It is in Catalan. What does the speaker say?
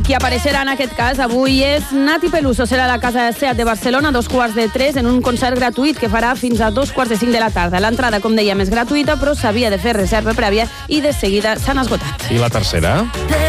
Qui apareixerà en aquest cas avui és Nati Peluso. Serà a la Casa de Seat de Barcelona a 2:45 en un concert gratuït que farà fins a 2:45 de la tarda. L'entrada, com dèiem, és gratuïta, però s'havia de fer reserva prèvia i de seguida s'han esgotat. I la tercera?